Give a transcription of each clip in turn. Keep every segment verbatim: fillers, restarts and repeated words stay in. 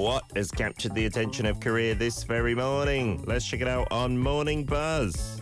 What has captured the attention of Korea this very morning? Let's check it out on Morning Buzz.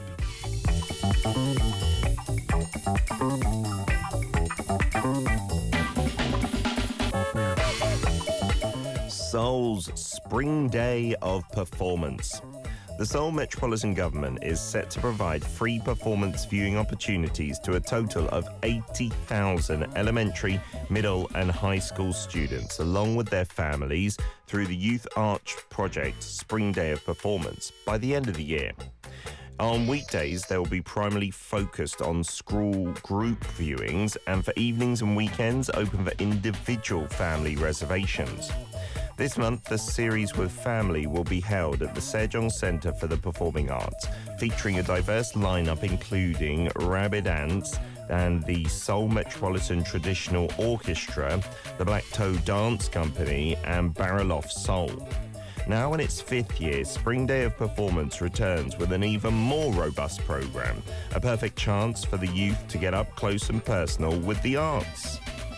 Seoul's Spring Day of Performance. The Seoul Metropolitan Government is set to provide free performance viewing opportunities to a total of eighty thousand elementary, middle and high school students, along with their families, through the Youth Arch Project Spring Day of Performance by the end of the year. On weekdays, they will be primarily focused on school group viewings, and for evenings and weekends, open for individual family reservations. This month, the series with family will be held at the Sejong Center for the Performing Arts, featuring a diverse lineup including Rabbit Ants and the Seoul Metropolitan Traditional Orchestra, the Black Toe Dance Company, and Bariloche Seoul. Now in its fifth year, Spring Day of Performance returns with an even more robust program, a perfect chance for the youth to get up close and personal with the arts.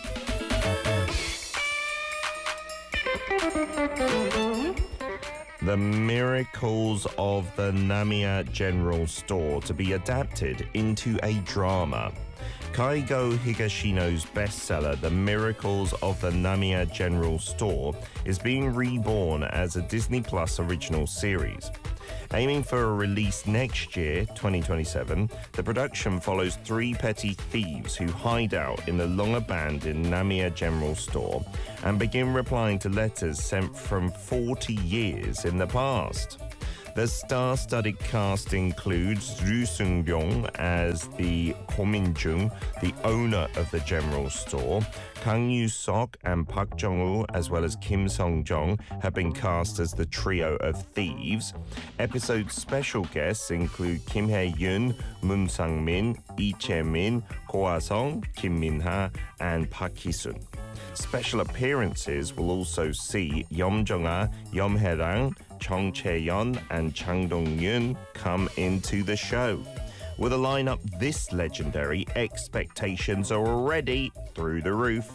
The Miracles of the Namiya General Store to be adapted into a drama. Kaigo Higashino's bestseller, The Miracles of the Namiya General Store, is being reborn as a Disney Plus original series. Aiming for a release next year, twenty twenty-seven, the production follows three petty thieves who hide out in the long-abandoned Namiya General Store and begin replying to letters sent from forty years in the past. The star-studded cast includes Ryu Seung-ryong as the Ko Min-jung, the owner of the general store. Kang Yu-sok and Park Jong-woo, as well as Kim Song-jong, have been cast as the trio of thieves. Episode special guests include Kim Hae-yoon, Moon Sang-min, Lee Chae-min, Ko Ah-sung, Kim Min-ha, and Park Hee-sun. Special appearances will also see Yeom Jong-ah, Yeom Hae-rang, Chung Chae-yeon and Chang Dong-yoon come into the show. With a lineup this legendary, expectations are already through the roof.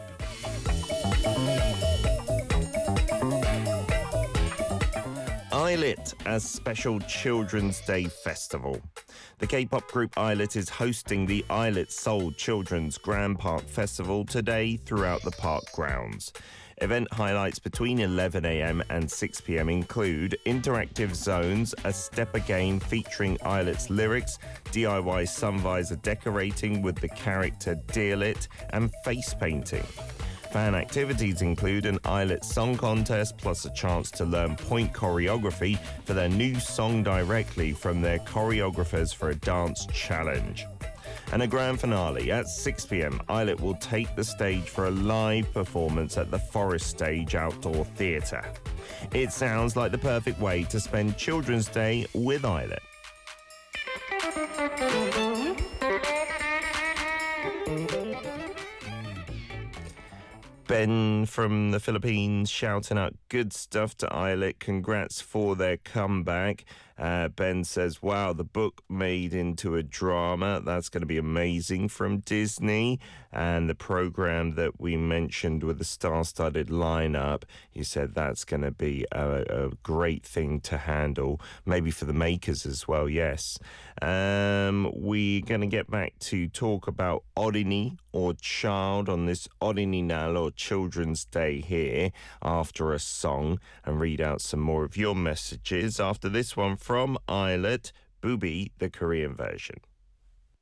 Islet as special Children's Day Festival. The K-pop group Islet is hosting the Islet Seoul Children's Grand Park Festival today throughout the park grounds. Event highlights between eleven a.m. and six p.m. include interactive zones, a step again featuring Islet's lyrics, D I Y sun visor decorating with the character Dearlit, and face painting. Fan activities include an Islet song contest plus a chance to learn point choreography for their new song directly from their choreographers for a dance challenge. And a grand finale at six p.m. Islet will take the stage for a live performance at the Forest Stage Outdoor Theatre. It sounds like the perfect way to spend Children's Day with Islet. Ben from the Philippines shouting out good stuff to Islet. Congrats for their comeback. Uh, Ben says, wow, the book made into a drama. That's going to be amazing from Disney. And the program that we mentioned with the star-studded lineup, he said that's going to be a, a great thing to handle. Maybe for the makers as well, yes. Um, we're going to get back to talk about Orini or Child on this Orininal or Children's Day here after a song and read out some more of your messages after this one from Islet, Booby, the Korean version.